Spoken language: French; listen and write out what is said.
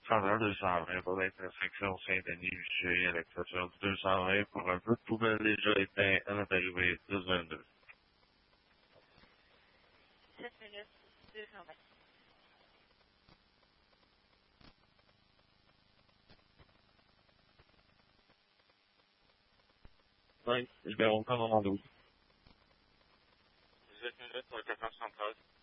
Chandler 220 pour l'intersection Saint-Denis, Juché, à l'exception du 220 pour un peu de poubelle déjà éteint à notre arrivée 10-22. 7 minutes, 220. Oui, je vais rentrer dans mon 12. 18 minutes pour le 473.